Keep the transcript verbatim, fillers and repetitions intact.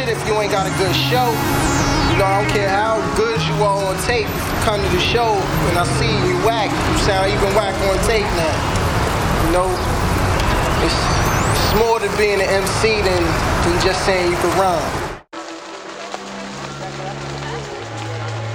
shit if you ain't got a good show. You know, I don't care how good you are on tape. If you come to the show and I see you whack, you sound even whack on tape now. You know, it's, it's more to being an M C than, than just saying you can rhyme.